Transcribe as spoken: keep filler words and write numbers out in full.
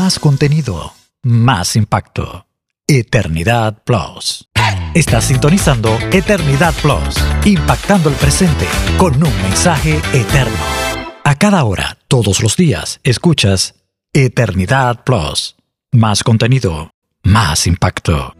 más contenido, más impacto. Eternidad Plus. Estás sintonizando Eternidad Plus, impactando el presente con un mensaje eterno. A cada hora, todos los días, escuchas Eternidad Plus. Más contenido, más impacto.